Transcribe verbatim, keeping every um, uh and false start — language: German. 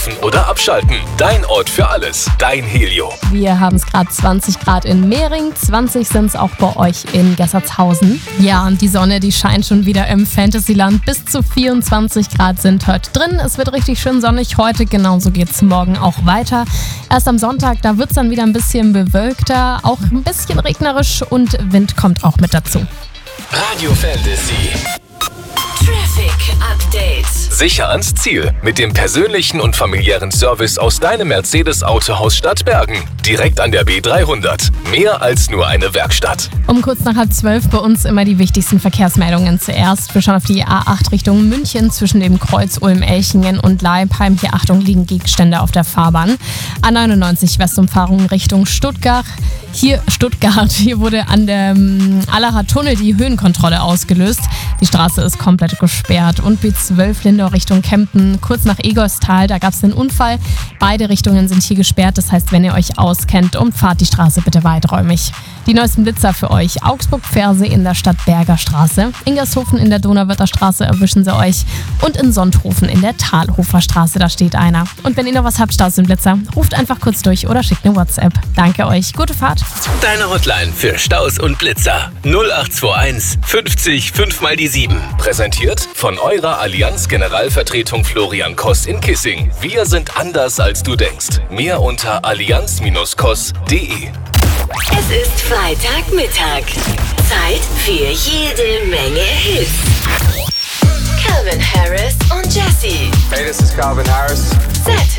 surfen oder abschalten. Dein Ort für alles. Dein Helio. Wir haben es gerade zwanzig Grad in Mehring, zwanzig sind es auch bei euch in Gessertshausen. Ja, und die Sonne, die scheint schon wieder im Fantasyland. Bis zu vierundzwanzig Grad sind heute drin. Es wird richtig schön sonnig heute, genauso geht es morgen auch weiter. Erst am Sonntag, da wird es dann wieder ein bisschen bewölkter, auch ein bisschen regnerisch und Wind kommt auch mit dazu. Radio Fantasy. Traffic Update. Sicher ans Ziel mit dem persönlichen und familiären Service aus deinem Mercedes-Autohaus Stadtbergen. Direkt an der B dreihundert. Mehr als nur eine Werkstatt. Um kurz nach halb zwölf bei uns immer die wichtigsten Verkehrsmeldungen zuerst. Wir schauen auf die A acht Richtung München zwischen dem Kreuz Ulm-Elchingen und Leipheim. Hier, Achtung, liegen Gegenstände auf der Fahrbahn. A neunundneunzig Westumfahrung Richtung Stuttgart. Hier Stuttgart, hier wurde an der Allacher Tunnel die Höhenkontrolle ausgelöst. Die Straße ist komplett gesperrt. Und B zwölf Lindau Richtung Kempten, kurz nach Egolstal, da gab es einen Unfall. Beide Richtungen sind hier gesperrt, das heißt, wenn ihr euch auskennt, umfahrt die Straße bitte weiträumig. Die neuesten Blitzer für euch: Augsburg-Ferse in der Stadtberger Straße, Ingershofen in der Donauwörther Straße erwischen sie euch und in Sonthofen in der Talhofer Straße, da steht einer. Und wenn ihr noch was habt, Staus und Blitzer, ruft einfach kurz durch oder schickt eine WhatsApp. Danke euch, gute Fahrt. Deine Hotline für Staus und Blitzer null acht zwei eins fünfzig fünf mal die sieben. Präsentiert von eurer Allianz Generalvertretung Florian Koss in Kissing. Wir sind anders als du denkst. Mehr unter allianz Bindestrich koss punkt de. Es ist Freitagmittag. Zeit für jede Menge Hits. Calvin Harris und Jessie. Hey, this is Calvin Harris. Saturday.